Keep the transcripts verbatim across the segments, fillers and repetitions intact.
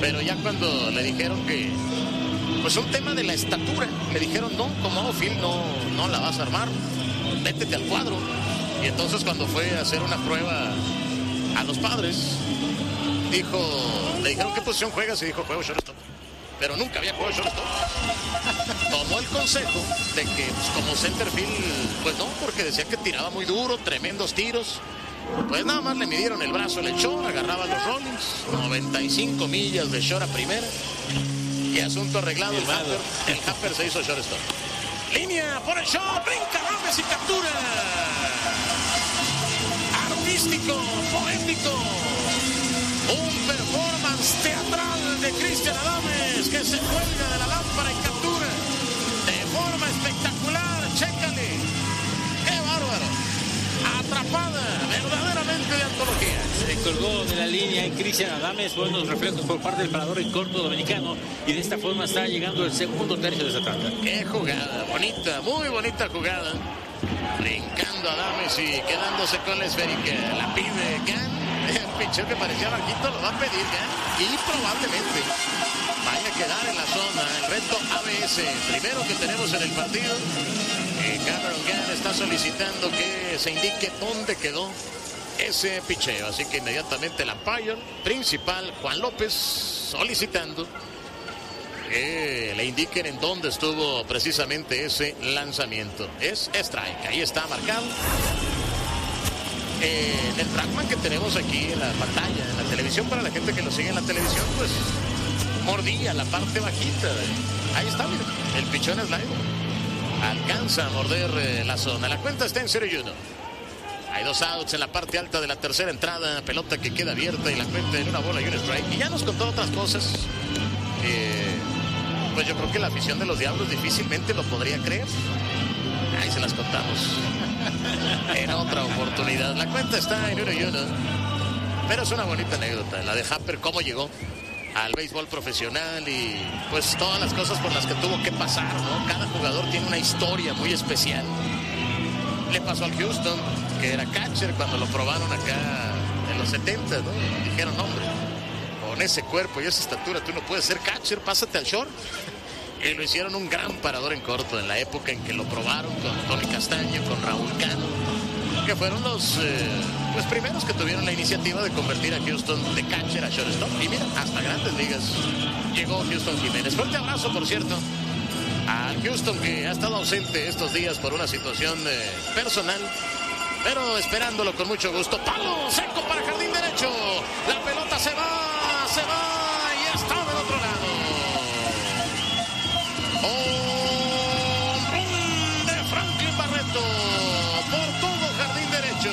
pero ya cuando le dijeron que, pues un tema de la estatura, le dijeron, no, como outfield no, no la vas a armar, métete al cuadro. Y entonces cuando fue a hacer una prueba a los Padres, dijo, le dijeron, ¿qué posición juegas? Y dijo, juego shortstop. Pero nunca había jugado shortstop. Tomó el consejo de que, pues, como centerfield, pues no, porque decía que tiraba muy duro, tremendos tiros. Pues nada más le midieron el brazo, le echó, agarraba los Rollins, noventa y cinco millas de short a primera. Y asunto arreglado, el Happer, el Happer se hizo shortstop. Línea por el short, brinca Gámez y captura. Artístico, poético. Un performance teatral de Cristian Adames que se cuelga de la lámpara y captura de forma espectacular. Chécale, qué bárbaro. Atrapada, verdaderamente de antología. Se colgó de la línea en Cristian Adames, buenos reflejos por parte del parador en corto dominicano, y de esta forma está llegando el segundo tercio de esa tanda. Qué jugada, bonita, muy bonita jugada. Brincando Adames y quedándose con la esférica. La pide Gan. El pitcher que parecía bajito lo va a pedir Gan. Y probablemente vaya a quedar en la zona. El reto A B S, primero que tenemos en el partido. Eh, Cameron Gan está solicitando que se indique dónde quedó ese picheo. Así que inmediatamente el umpire principal, Juan López, solicitando que le indiquen en dónde estuvo precisamente ese lanzamiento. Es strike, ahí está marcado. Eh, en el trackman que tenemos aquí en la pantalla, en la televisión, para la gente que lo sigue en la televisión, pues mordía la parte bajita. Ahí está, miren, el pichón es live. Alcanza a morder eh, la zona. La cuenta está en cero y uno. Hay dos outs en la parte alta de la tercera entrada. Pelota que queda abierta y la cuenta en una bola y un strike. Y ya nos contó otras cosas. Eh, pues yo creo que la afición de los Diablos difícilmente lo podría creer. Ahí se las contamos en otra oportunidad. La cuenta está en uno y uno. Pero es una bonita anécdota. La de Happer, cómo llegó al béisbol profesional y pues todas las cosas por las que tuvo que pasar, ¿no? Cada jugador tiene una historia muy especial. Le pasó al Houston, que era catcher cuando lo probaron acá en los setenta, ¿no? Dijeron, hombre, con ese cuerpo y esa estatura tú no puedes ser catcher, pásate al short. Y lo hicieron un gran parador en corto en la época en que lo probaron con Tony Castaño, con Raúl Cano, que fueron los eh, pues primeros que tuvieron la iniciativa de convertir a Houston de catcher a shortstop. Y mira, hasta grandes ligas llegó Houston Jiménez. Fuerte abrazo, por cierto, al Houston, que ha estado ausente estos días por una situación eh, personal, pero esperándolo con mucho gusto. Palo seco para jardín derecho. La pelota se va, se va y está del otro lado. Home run de Franklin Barreto por todo jardín derecho.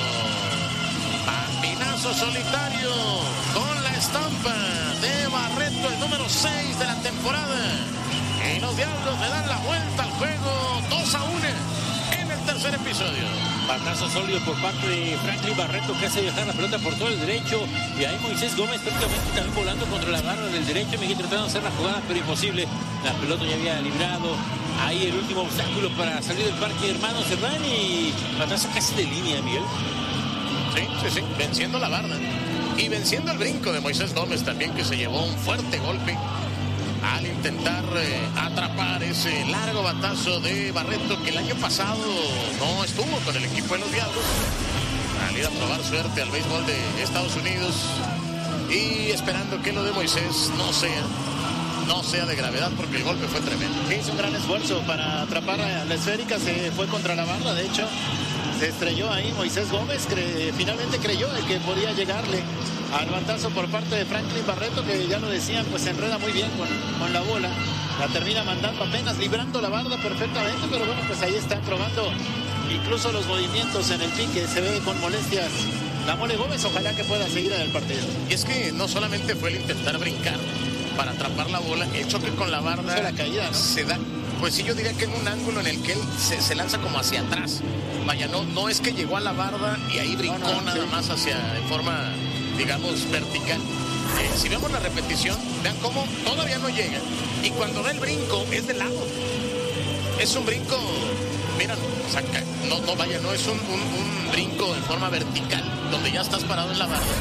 Patinazo solitario con la estampa de Barreto, el número seis de la temporada. Y los Diablos le dan la vuelta al juego, dos a uno en el tercer episodio. Batazo sólido por parte de Franklin Barreto, que hace viajar la pelota por todo el derecho. Y ahí Moisés Gómez prácticamente también volando contra la barra del derecho. Miguel tratando de hacer la jugada, pero imposible. La pelota ya había librado. Ahí el último obstáculo para salir del parque, hermano Serrán. Y batazo casi de línea, Miguel. Sí, sí, sí, venciendo la barra. Y venciendo el brinco de Moisés Gómez también, que se llevó un fuerte golpe al intentar eh, atrapar ese largo batazo de Barreto, que el año pasado no estuvo con el equipo de los Diablos, al ir a probar suerte al béisbol de Estados Unidos, y esperando que lo de Moisés no sea no sea de gravedad, porque el golpe fue tremendo. Sí, hizo un gran esfuerzo para atrapar a la esférica, se fue contra la barra, de hecho se estrelló ahí Moisés Gómez, cre finalmente creyó de que podía llegarle al batazo por parte de Franklin Barreto, que ya lo decían, pues se enreda muy bien con, con la bola, la termina mandando apenas, librando la barda perfectamente, pero bueno, pues ahí está probando incluso los movimientos en el pique, se ve con molestias la Mole Gómez, ojalá que pueda seguir en el partido. Y es que no solamente fue el intentar brincar para atrapar la bola, el choque con la barda, no la caída, ¿no? Se da, pues sí, yo diría que en un ángulo en el que él se, se lanza como hacia atrás. Vaya, no, no es que llegó a la barda y ahí brincó no, no, nada sí. más hacia, de forma, digamos, vertical. Eh, si vemos la repetición, vean cómo todavía no llega. Y cuando da el brinco, es de lado. Es un brinco, mira, saca, no, no vaya, no es un, un, un brinco en forma vertical, donde ya estás parado en la barda.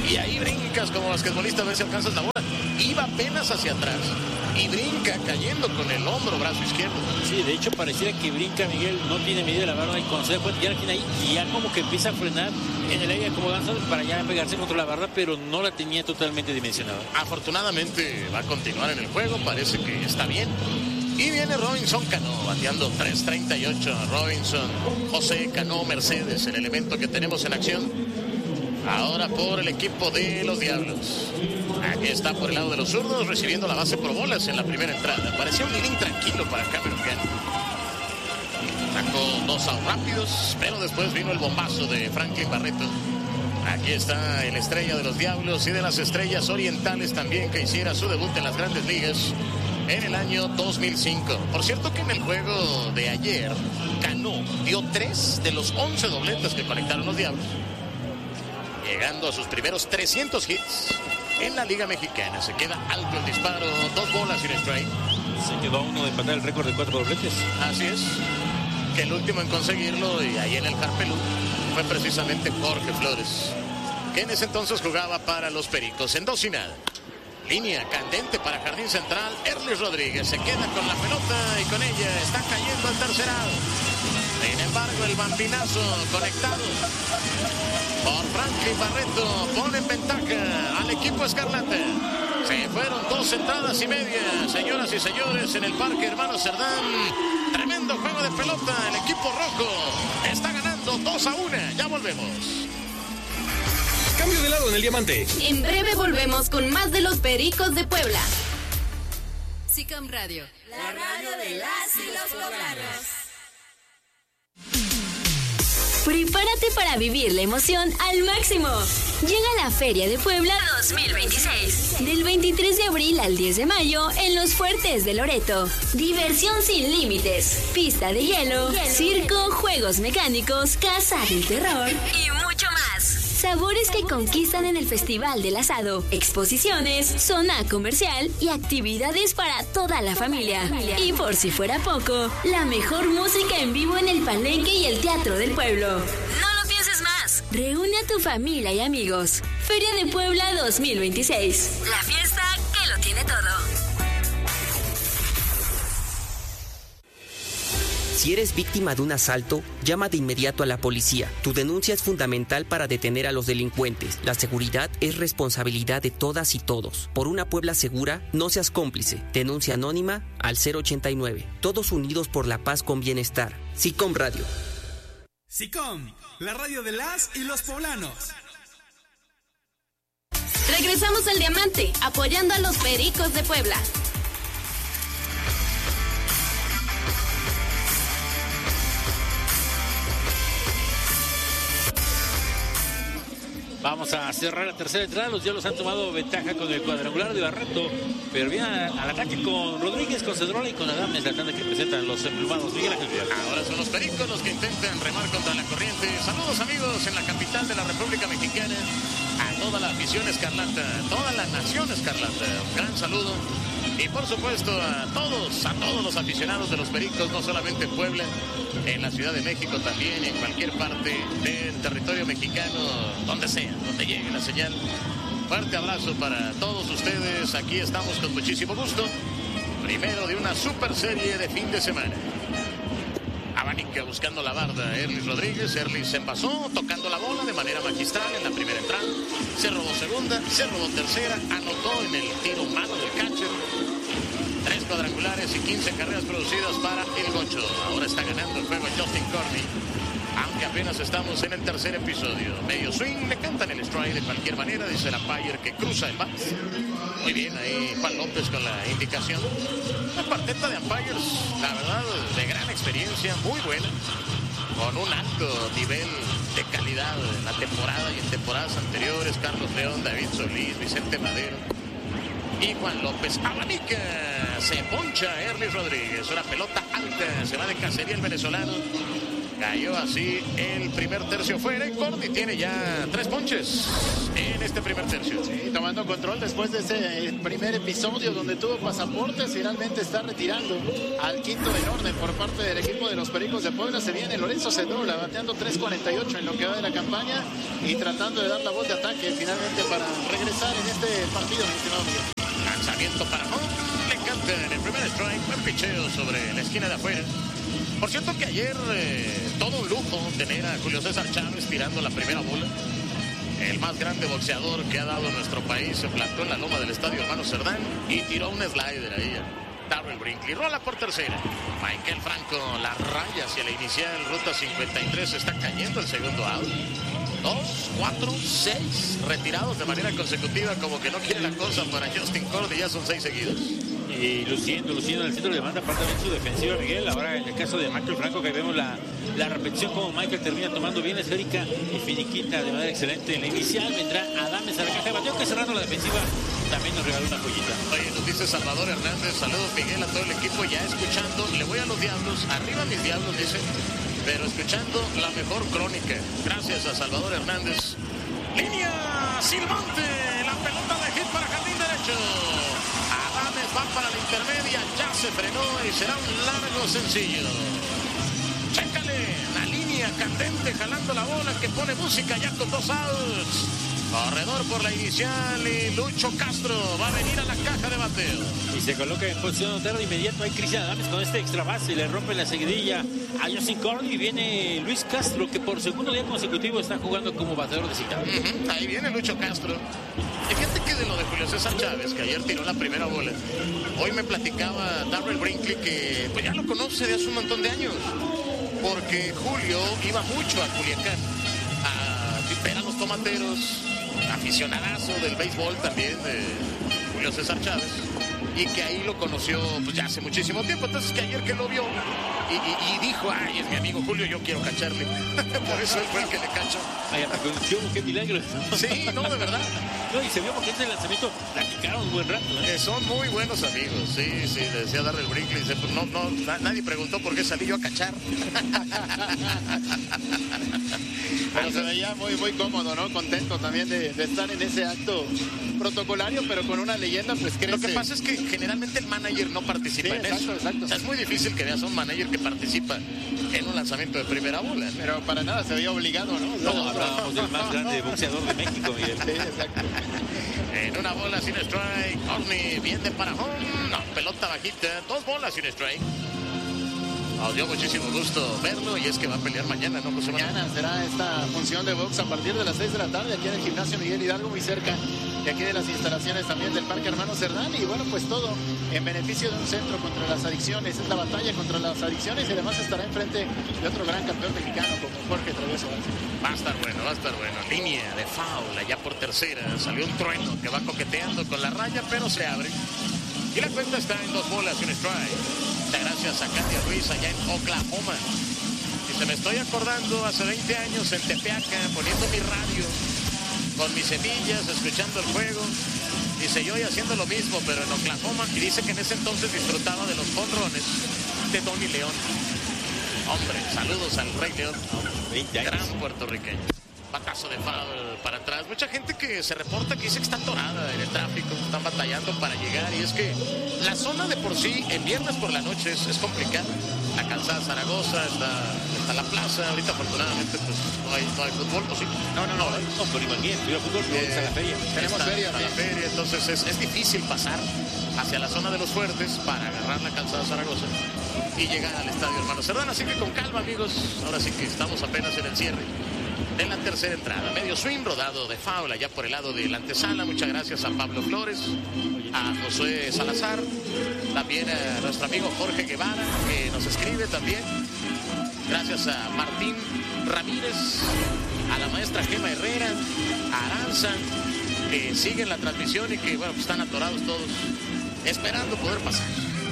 y ahí brincas como basquetbolista a ver si alcanzas la bola. Iba apenas hacia atrás y brinca cayendo con el hombro, brazo izquierdo. Sí, de hecho pareciera que brinca Miguel, no tiene medida de la barra y cuando se da cuenta ya la tiene ahí y ya como que empieza a frenar en el aire como danza para ya pegarse contra la barra, pero no la tenía totalmente dimensionada. Afortunadamente va a continuar en el juego, parece que está bien. Y viene Robinson Cano bateando tres treinta y ocho. Robinson, José Cano Mercedes, el elemento que tenemos en acción. Ahora por el equipo de los Diablos. Aquí está por el lado de los zurdos, recibiendo la base por bolas en la primera entrada. Parecía un inning tranquilo para Cameron Cano. Sacó dos outs rápidos, pero después vino el bombazo de Franklin Barreto. Aquí está el estrella de los Diablos y de las Estrellas Orientales también, que hiciera su debut en las Grandes Ligas en el año dos mil cinco. Por cierto que en el juego de ayer, Cano dio tres de los once dobletes que conectaron los Diablos, llegando a sus primeros trescientos hits en la Liga Mexicana. Se queda alto el disparo, dos bolas y un strike. Se quedó a uno de empatar el récord de cuatro dobletes. Así es, que el último en conseguirlo, y ahí en el Harpelú, fue precisamente Jorge Flores, que en ese entonces jugaba para los Pericos. En dos y nada. Línea candente para Jardín Central. Erlis Rodríguez se queda con la pelota y con ella está cayendo el tercerado. Sin embargo, el bambinazo conectado por Franklin Barreto pone en ventaja al equipo escarlata. Se fueron dos entradas y media, señoras y señores, en el Parque Hermano Cerdán. Tremendo juego de pelota. El equipo rojo está ganando dos a uno. Ya volvemos. Cambio de lado en el diamante. En breve volvemos con más de los Pericos de Puebla. SICOM Radio, la radio de las y los poblanos. Prepárate para vivir la emoción al máximo. Llega la Feria de Puebla dos mil veintiséis. Del veintitrés de abril al diez de mayo en Los Fuertes de Loreto. Diversión sin límites. Pista de hielo, circo, juegos mecánicos, casa del terror y mucho más. Sabores que conquistan en el Festival del Asado. Exposiciones, zona comercial y actividades para toda la familia. Y por si fuera poco, la mejor música en vivo en el Palenque y el Teatro del Pueblo. No lo pienses más. Reúne a tu familia y amigos. Feria de Puebla dos mil veintiséis. La fiesta que lo tiene todo. Si eres víctima de un asalto, llama de inmediato a la policía. Tu denuncia es fundamental para detener a los delincuentes. La seguridad es responsabilidad de todas y todos. Por una Puebla segura, no seas cómplice. Denuncia anónima al cero ochenta y nueve. Todos unidos por la paz con bienestar. SICOM Radio. SICOM, la radio de las y los poblanos. Regresamos al Diamante, apoyando a los Pericos de Puebla. Vamos a cerrar la tercera entrada. Los Diablos han tomado ventaja con el cuadrangular de Barreto, pero viene al ataque con Rodríguez, con Cedrola y con Adames, la tanda que presentan los emplumados. Miguel Ángel Vidal. Ahora son los Pericos los que intentan remar contra la corriente. Saludos, amigos, en la capital de la República Mexicana, a toda la afición escarlata, toda la nación escarlata. Un gran saludo. Y por supuesto a todos, a todos los aficionados de los Pericos, no solamente en Puebla, en la Ciudad de México también, en cualquier parte del territorio mexicano, donde sea, donde llegue la señal. Fuerte abrazo para todos ustedes. Aquí estamos con muchísimo gusto. Primero de una super serie de fin de semana. Abanica buscando la barda, Erlis Rodríguez. Erlis se envasó, tocando la bola de manera magistral en la primera entrada. Se robó segunda, se robó tercera, anotó en el tiro mano del catcher. Tres cuadrangulares y quince carreras producidas para el Gocho. Ahora está ganando el juego Justin Corney, aunque apenas estamos en el tercer episodio. Medio swing, le cantan el strike de cualquier manera, dice el umpire que cruza el bat. Muy bien ahí Juan López con la indicación. Una cuarteta de umpires, la verdad, de gran experiencia, muy buena, con un alto nivel de calidad en la temporada y en temporadas anteriores. Carlos León, David Solís, Vicente Madero y Juan López. Abanica, se poncha Erlis Rodríguez, una pelota alta, se va de cacería el venezolano. Cayó así el primer tercio fuera y Cordy tiene ya tres ponches en este primer tercio. Sí, tomando control después de ese primer episodio donde tuvo pasaportes, finalmente está retirando al quinto en orden por parte del equipo de los Pericos de Puebla. Se viene Lorenzo Cedrola bateando tres cuarenta y ocho en lo que va de la campaña y tratando de dar la voz de ataque finalmente para regresar en este partido, mi estimado Miguel. Lanzamiento para home, le canta en el primer strike, buen picheo sobre la esquina de afuera. Por cierto que ayer eh, todo un lujo tener a Julio César Chávez tirando la primera bola. El más grande boxeador que ha dado nuestro país se plantó en la loma del estadio Hermano Cerdán y tiró un slider ahí a Darrell Brinkley. Rola por tercera. Michael Franco la raya hacia la inicial, ruta cincuenta y tres, está cayendo el segundo out. Dos, cuatro, seis retirados de manera consecutiva, como que no quiere la cosa para Justin Cordy, ya son seis seguidos. Y luciendo, luciendo en el centro de banda, falta bien su defensiva, Miguel. Ahora en el caso de Michael Franco, que vemos la, la repetición como Michael termina tomando bien la esférica y finiquita de manera excelente en la inicial. Vendrá Adames a la caja de bateo, que cerrando la defensiva también nos regaló una joyita. Oye, nos dice Salvador Hernández, saludos Miguel a todo el equipo ya escuchando, le voy a los Diablos, arriba mis Diablos, dice, pero escuchando la mejor crónica. Gracias a Salvador Hernández. Línea silbante, la pelota de hit para jardín derecho. Adames va para la intermedia, ya se frenó y será un largo sencillo. Chécale, la línea candente jalando la bola que pone música ya con dos outs. Corredor por la inicial y Lucho Castro va a venir a la caja de bateo. Y se coloca en posición de notar de inmediato. Hay Cristian Adames con este extra base y le rompe la seguidilla a Justin Cordy. Y viene Luis Castro, que por segundo día consecutivo está jugando como bateador designado. Uh-huh. Ahí viene Lucho Castro. Y fíjate que de lo de Julio César Chávez, que ayer tiró la primera bola, hoy me platicaba Darrell Brinkley que pues ya lo conoce de hace un montón de años. Porque Julio iba mucho a Culiacán a ver a los tomateros, aficionadazo del béisbol también de Julio César Chávez, y que ahí lo conoció pues ya hace muchísimo tiempo. Entonces que ayer que lo vio y, y, y dijo, ay, es mi amigo Julio, yo quiero cacharle. Por eso él fue el que le cachó. Ay, reconoció, qué milagro. Sí, no, de verdad. No, y se vio porque ese lanzamiento platicaron un buen rato, ¿eh? Eh, son muy buenos amigos, sí, sí, le decía Darrell Brinkley, dice, pues no, no, na, nadie preguntó por qué salí yo a cachar. Pero se veía muy, muy cómodo, ¿no? Contento también de, de estar en ese acto protocolario, pero con una leyenda, pues crece. Lo que pasa es que generalmente el manager no participa sí, en exacto, eso. Exacto. O sea, es muy difícil que veas a un manager que participa en un lanzamiento de primera bola. Pero para nada se veía obligado, ¿no? No, no hablábamos del más grande boxeador de México, Miguel. Sí, exacto. En una bola sin strike, Corny viene para home, no, pelota bajita, dos bolas sin strike. Nos dio muchísimo gusto verlo y es que va a pelear mañana, ¿no, José Manuel? Mañana será esta función de box a partir de las seis de la tarde aquí en el gimnasio Miguel Hidalgo, muy cerca de aquí de las instalaciones también del Parque Hermano Cerdán. Y bueno, pues todo en beneficio de un centro contra las adicciones. Es la batalla contra las adicciones y además estará enfrente de otro gran campeón mexicano como Jorge Travieso García. Va a estar bueno, va a estar bueno. Línea de foul allá por tercera. Salió un trueno que va coqueteando con la raya, pero se abre. Y la cuenta está en dos bolas y un strike. Muchas gracias a Katia Ruiz allá en Oklahoma. Y se me estoy acordando hace veinte años en Tepeaca, poniendo mi radio con mis semillas, escuchando el juego. Dice yo y haciendo lo mismo, pero en Oklahoma. Y dice que en ese entonces disfrutaba de los jonrones de Tony León. Hombre, saludos al Rey León. Gran puertorriqueño. Batazo de foul para atrás. Mucha gente que se reporta que dice que está atorada en el tráfico, están batallando para llegar. Y es que la zona de por sí, en viernes por la noche, es, es complicada. La calzada Zaragoza, está, está la plaza. Ahorita, afortunadamente, pues no hay, no hay fútbol, ¿o sí? No, no, no. No, no pero imagínate, tuviera fútbol, pero está la feria. Tenemos Está, feria, está sí. la feria, entonces es, es difícil pasar hacia la zona de los fuertes para agarrar la calzada Zaragoza y llegar al estadio Hermano Cerdán. Así que con calma, amigos. Ahora sí que estamos apenas en el cierre de la tercera entrada. Medio swing rodado de foul allá por el lado de la antesala. Muchas gracias a Pablo Flores, a Josué Salazar, también a nuestro amigo Jorge Guevara, que nos escribe también. Gracias a Martín Ramírez, a la maestra Gema Herrera, a Aranza, que siguen la transmisión y que, bueno, pues están atorados todos, esperando poder pasar.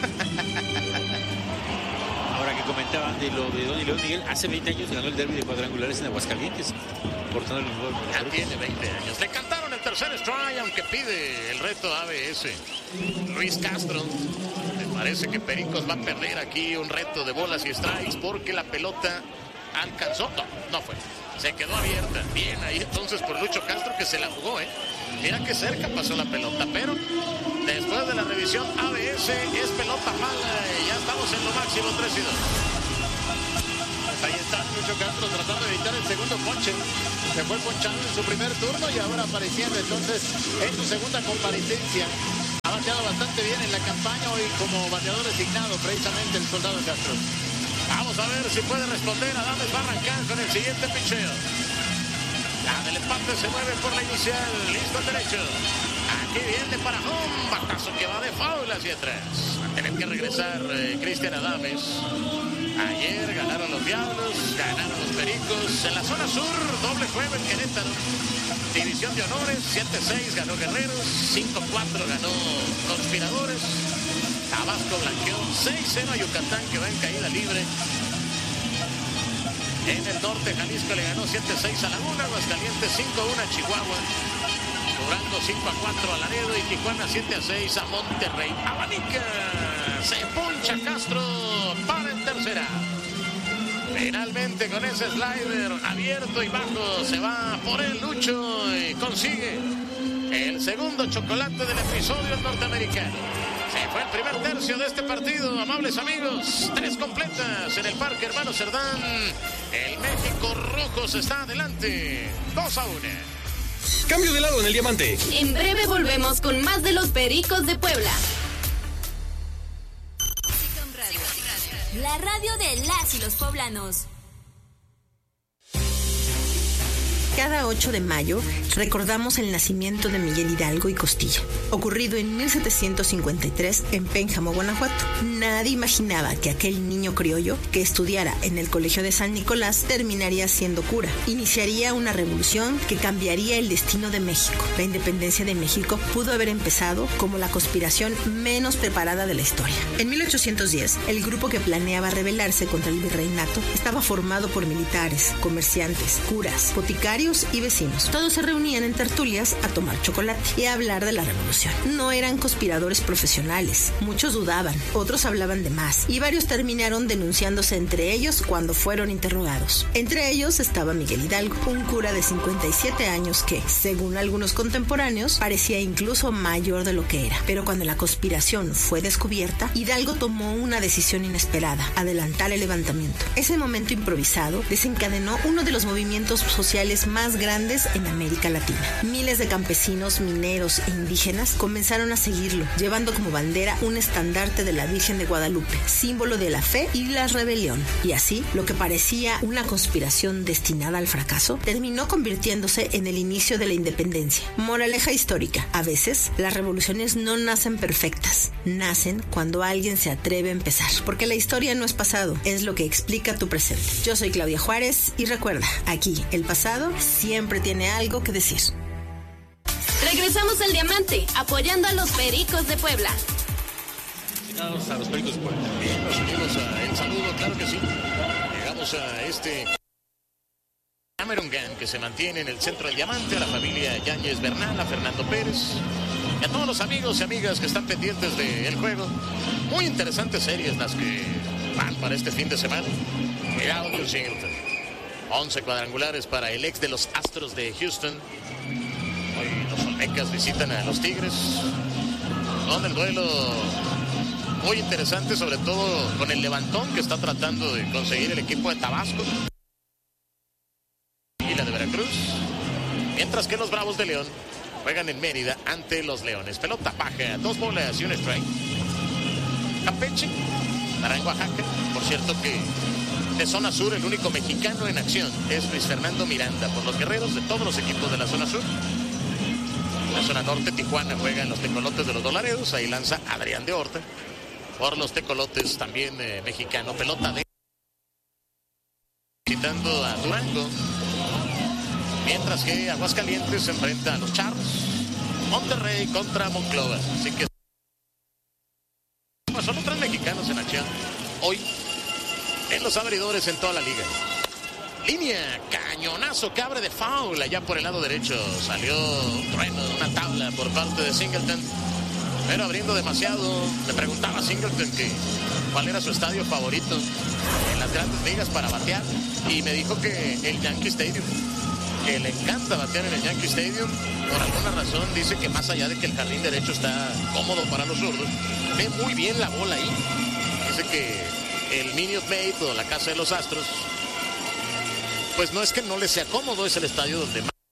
Ahora que comentaban de lo de Don y León, Miguel, hace veinte años ganó el derbi de cuadrangulares en Aguascalientes, cortando el gol. Ya tiene veinte años. Le cantaron el tercer strike, aunque pide el reto A B S. Luis Castro. Me parece que Pericos va a perder aquí un reto de bolas y strikes porque la pelota alcanzó, no, no fue. Se quedó abierta, bien ahí entonces por Lucho Castro, que se la jugó, ¿eh? Mira que cerca pasó la pelota, pero después de la revisión A B S es pelota mala y ya estamos en lo máximo, tres y dos. Pues ahí está Lucho Castro tratando de evitar el segundo ponche. Se fue ponchado en su primer turno y ahora apareciendo entonces en su segunda comparecencia. Ha bateado bastante bien en la campaña hoy como bateador designado precisamente el soldado Castro. Vamos a ver si puede responder. Adames va a arrancar con el siguiente picheo. La del empate se mueve por la inicial. Listo al derecho. Aquí viene para home. Batazo que va de foul hacia atrás. Va a tener que regresar eh, Cristian Adames. Ayer ganaron los Diablos, ganaron los Pericos. En la zona sur, doble juego en Querétaro. División de honores, siete seis ganó Guerreros, cinco cuatro ganó Conspiradores. Tabasco blanqueó seis cero a Yucatán, que va en caída libre. En el norte, Jalisco le ganó siete seis a Laguna, Aguascalientes cinco uno a Chihuahua. Durango cinco a cuatro a Laredo y Tijuana siete a seis a Monterrey. Abanica, se poncha Castro para en tercera. Finalmente con ese slider abierto y bajo se va por el Lucho y consigue el segundo chocolate del episodio norteamericano. Se fue el primer tercio de este partido, amables amigos. Tres completas en el Parque Hermano Cerdán. El México Rojos está adelante. dos a uno. Cambio de lado en el diamante. En breve volvemos con más de los Pericos de Puebla. La radio de las y los poblanos. Cada ocho de mayo recordamos el nacimiento de Miguel Hidalgo y Costilla, ocurrido en mil setecientos cincuenta y tres en Pénjamo, Guanajuato. Nadie imaginaba que aquel niño criollo que estudiara en el Colegio de San Nicolás terminaría siendo cura. Iniciaría una revolución que cambiaría el destino de México. La independencia de México pudo haber empezado como la conspiración menos preparada de la historia. En mil ochocientos diez, el grupo que planeaba rebelarse contra el virreinato estaba formado por militares, comerciantes, curas, boticarios y vecinos. Todos se reunían en tertulias a tomar chocolate y a hablar de la revolución. No eran conspiradores profesionales. Muchos dudaban, otros hablaban de más y varios terminaron denunciándose entre ellos cuando fueron interrogados. Entre ellos estaba Miguel Hidalgo, un cura de cincuenta y siete años que, según algunos contemporáneos, parecía incluso mayor de lo que era. Pero cuando la conspiración fue descubierta, Hidalgo tomó una decisión inesperada: adelantar el levantamiento. Ese momento improvisado desencadenó uno de los movimientos sociales más grandes en América Latina. Miles de campesinos, mineros e indígenas comenzaron a seguirlo, llevando como bandera un estandarte de la Virgen de Guadalupe, símbolo de la fe y la rebelión. Y así, lo que parecía una conspiración destinada al fracaso, terminó convirtiéndose en el inicio de la independencia. Moraleja histórica: a veces, las revoluciones no nacen perfectas, nacen cuando alguien se atreve a empezar, porque la historia no es pasado, es lo que explica tu presente. Yo soy Claudia Juárez y recuerda, aquí el pasado siempre tiene algo que decir. Regresamos al Diamante, apoyando a los Pericos de Puebla. A los Pericos de Puebla. Bien, nos unimos a el saludo, claro que sí. Llegamos a este Cameron Gang que se mantiene en el centro del Diamante, a la familia Yáñez Bernal, a Fernando Pérez y a todos los amigos y amigas que están pendientes del juego. Muy interesantes series las que van para este fin de semana. Cuidado con Singleton. once cuadrangulares para el ex de los Astros de Houston. Hoy los Olmecas visitan a los Tigres. Con el duelo muy interesante, sobre todo con el levantón que está tratando de conseguir el equipo de Tabasco y la de Veracruz. Mientras que los Bravos de León juegan en Mérida ante los Leones. Pelota baja, dos bolas y un strike. Campeche estará en Oaxaca. Por cierto que de zona sur el único mexicano en acción es Luis Fernando Miranda por los Guerreros, de todos los equipos de la zona sur. En la zona norte, Tijuana juega en los Tecolotes de los Dolaredos. Ahí lanza Adrián de Horta por los Tecolotes, también eh, mexicano. Pelota de visitando a Durango. Mientras que Aguascalientes se enfrenta a los Charros. Monterrey contra Monclova. Así que solo tres mexicanos en acción hoy en los abridores en toda la liga. Línea, cañonazo que abre de foul allá por el lado derecho. Salió un trueno, una tabla por parte de Singleton. pero abriendo demasiado. Le preguntaba a Singleton que cuál era su estadio favorito en las grandes ligas para batear, y me dijo que el Yankee Stadium, que le encanta batear en el Yankee Stadium. Por alguna razón dice que más allá de que el jardín derecho está cómodo para los zurdos, ve muy bien la bola ahí. Dice que el Minute Maid o la casa de los Astros, pues no es que no le sea cómodo, es el estadio donde más,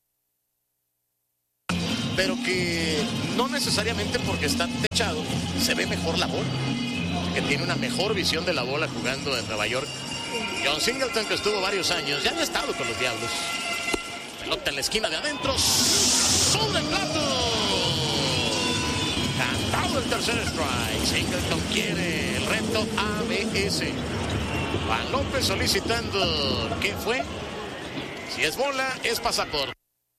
pero que no necesariamente porque está techado se ve mejor la bola, que tiene una mejor visión de la bola jugando en Nueva York. John Singleton, que estuvo varios años, ya había estado con los Diablos. Pelota en la esquina de adentro, sobre el plato. Cantado el tercer strike. Singleton quiere el reto A B S. Juan López solicitando, ¿qué fue? Si es bola, es pasaporte.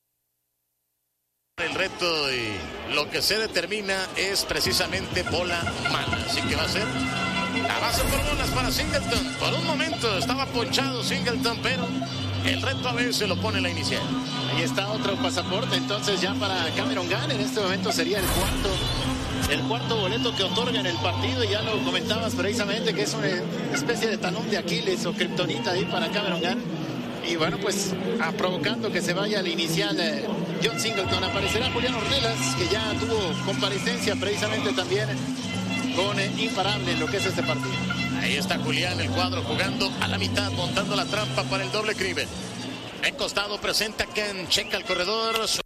El reto y lo que se determina es precisamente bola mala. Así que va a ser la base por bolas para Singleton. Por un momento estaba ponchado Singleton, pero el reto a veces lo pone la inicial. Ahí está otro pasaporte entonces ya para Cameron Gunn. En este momento sería el cuarto el cuarto boleto que otorga en el partido, y ya lo comentabas precisamente que es una especie de talón de Aquiles o kriptonita ahí para Cameron Gunn. Y bueno, pues a, provocando que se vaya al inicial eh, John Singleton. Aparecerá Julián Ornelas, que ya tuvo comparecencia precisamente también con eh, imparable en lo que es este partido. Ahí está Julián, el cuadro jugando a la mitad, montando la trampa para el doble crimen. En costado presenta Ken, checa el corredor. Su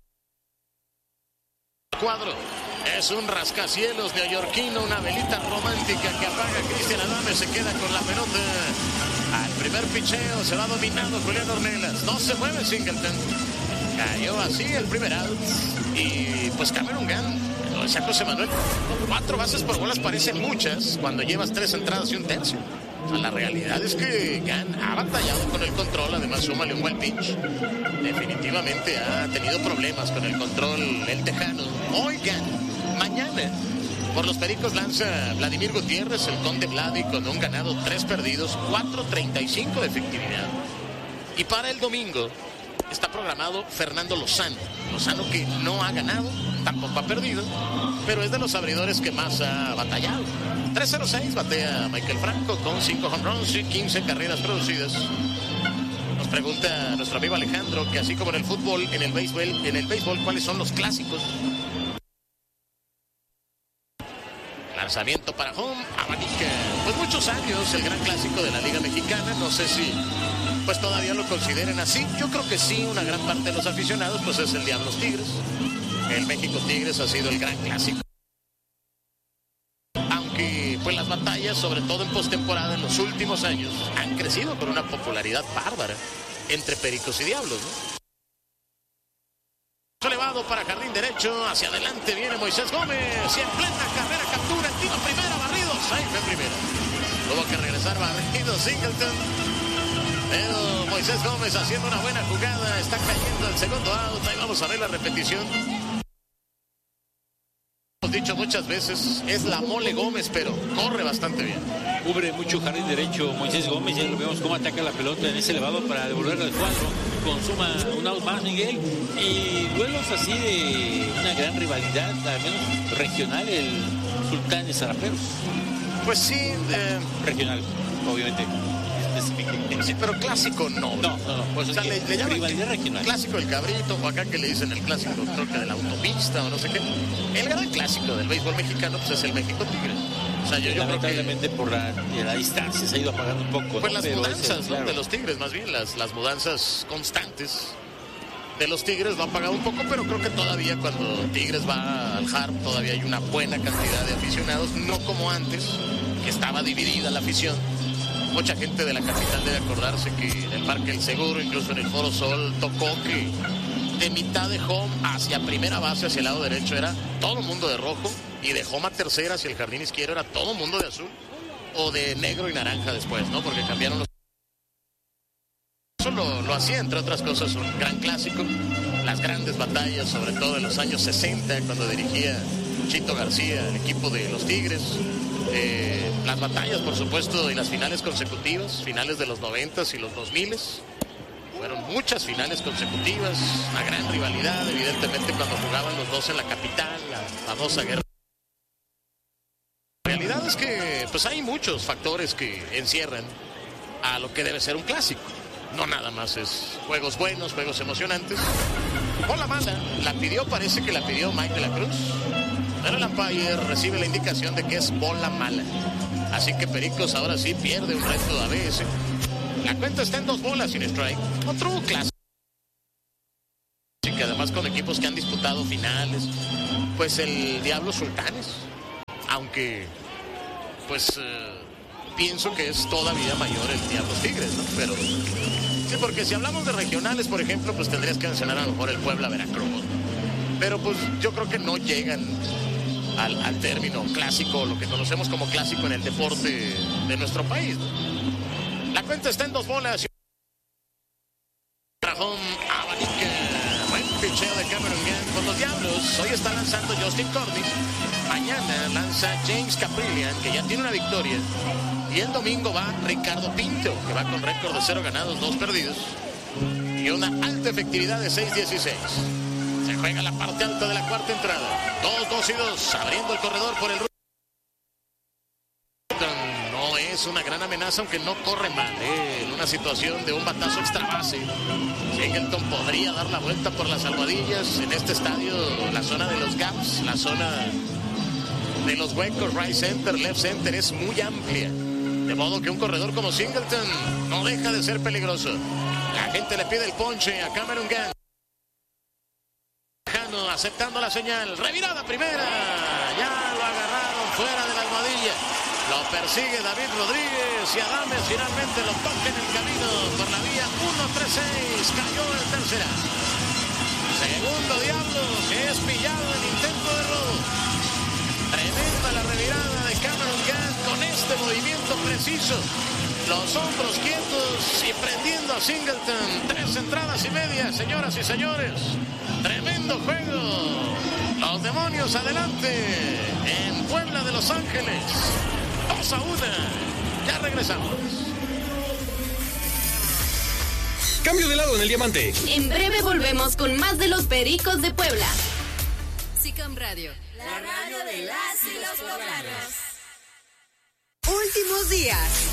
cuadro es un rascacielos neoyorquino, una velita romántica que apaga Cristian Adame, se queda con la pelota. Al primer picheo se va dominando Julián Ornelas. No se mueve Singleton. Cayó así el primer out. Y pues Cameron Gunn, lo decía José Manuel, cuatro bases por bolas parecen muchas cuando llevas tres entradas y un tercio. O sea, la realidad es que Gunn ha batallado con el control, además súmale un buen pitch. Definitivamente ha tenido problemas con el control el tejano. Hoy Gunn, mañana por los Pericos lanza Vladimir Gutiérrez, el Conde Vladi, con un ganado, tres perdidos, cuatro treinta y cinco de efectividad. Y para el domingo está programado Fernando Lozano. Lozano que no ha ganado, tampoco ha perdido, pero es de los abridores que más ha batallado. tres cero seis batea Michael Franco con cinco home runs y quince carreras producidas. Nos pregunta nuestro amigo Alejandro que así como en el fútbol, en el béisbol, en el béisbol, ¿cuáles son los clásicos? Lanzamiento para home, abanica. Pues muchos años el gran clásico de la Liga Mexicana. No sé si pues todavía lo consideren así. Yo creo que sí, una gran parte de los aficionados pues es el Diablos Tigres. El México Tigres ha sido el gran clásico. Aunque pues las batallas, sobre todo en postemporada en los últimos años, han crecido con una popularidad bárbara entre Pericos y Diablos, ¿no? Elevado para jardín derecho, hacia adelante viene Moisés Gómez, y en plena carrera captura el tiro primera, barrido, safe en primera. Tuvo que regresar barrido Singleton, pero Moisés Gómez haciendo una buena jugada, está cayendo el segundo out. Ahí vamos a ver la repetición. Hemos dicho muchas veces, es la mole Gómez, pero corre bastante bien. Cubre mucho jardín derecho Moisés Gómez, ya lo vemos cómo ataca la pelota en ese elevado para devolverle al cuadro. Consuma un out más Miguel, y duelos así de una gran rivalidad, al menos regional, el Sultán de Zaraperos. Pues sí, eh... regional, obviamente. Sí, pero clásico no. No, no, no. Pues o sea, le, le llaman rivalidad regional. Clásico del cabrito, o acá que le dicen el clásico, creo que de la autopista o no sé qué. El gran clásico del béisbol mexicano pues es el México Tigres. O sea, yo, yo lamentablemente creo que por la, la distancia se ha ido apagando un poco. Pues ¿no? las Pero mudanzas, ese, ¿no? claro. De los Tigres, más bien, las, las mudanzas constantes de los Tigres lo han pagado un poco, pero creo que todavía cuando Tigres va al Harp todavía hay una buena cantidad de aficionados, no como antes, que estaba dividida la afición. Mucha gente de la capital debe acordarse que en el Parque El Seguro, incluso en el Foro Sol, tocó que de mitad de home hacia primera base, hacia el lado derecho, era todo el mundo de rojo, y de home a tercera hacia el jardín izquierdo era todo el mundo de azul, o de negro y naranja después, ¿no? Porque cambiaron los... Eso lo, lo hacía, entre otras cosas, un gran clásico. Las grandes batallas, sobre todo en los años sesenta, cuando dirigía Chito García, el equipo de los Tigres. Eh, las batallas, por supuesto, y las finales consecutivas, finales de los noventas y los dos miles. Fueron muchas finales consecutivas, una gran rivalidad, evidentemente, cuando jugaban los dos en la capital, la famosa guerra es que pues hay muchos factores que encierran a lo que debe ser un clásico. No nada más es juegos buenos, juegos emocionantes. Bola mala, la pidió, parece que la pidió Mike de la Cruz, pero el umpire recibe la indicación de que es bola mala. Así que Pericos ahora sí pierde un reto a B S. La cuenta está en dos bolas sin strike. Otro clásico. Que además con equipos que han disputado finales, pues el Diablo Sultanes, aunque pues eh, pienso que es todavía mayor el Diablos Tigres, ¿no? Pero sí, porque si hablamos de regionales, por ejemplo, pues tendrías que mencionar a lo mejor el Puebla Veracruz, pero pues yo creo que no llegan al, al término clásico, lo que conocemos como clásico en el deporte de nuestro país, ¿no? La cuenta está en dos bolas. Trajón abanica. Picheo de Cameron Gann con los Diablos. Hoy está lanzando Justin Cordy. Mañana lanza James Caprillian, que ya tiene una victoria. Y el domingo va Ricardo Pinto, que va con récord de cero ganados, dos perdidos. Y una alta efectividad de seis dieciséis. Se juega la parte alta de la cuarta entrada. dos, dos y dos. Abriendo el corredor por el... No es una gran amenaza, aunque no corre mal, ¿eh? En una situación de un batazo extra base, Singleton podría dar la vuelta por las almohadillas. En este estadio, la zona de los gaps, la zona de los huecos, right center, left center, es muy amplia. De modo que un corredor como Singleton no deja de ser peligroso. La gente le pide el ponche a Cameron Gann. Aceptando la señal. Revirada primera. Ya lo agarraron fuera de la almohadilla. Lo persigue David Rodríguez y Adames finalmente lo toca en el camino por la vía uno tres seis. Cayó el tercera. Segundo Diablo que es pillado en intento de robo. Tremenda la revirada de Cameron Gann con este movimiento preciso. Los hombros quietos y prendiendo a Singleton. Tres entradas y media, señoras y señores. Tremendo juego. Los demonios adelante en Puebla de Los Ángeles. dos a uno. Ya regresamos. Cambio de lado en el diamante. En breve volvemos con más de los Pericos de Puebla. SICOM Radio, la radio de las y los poblanos. Últimos días.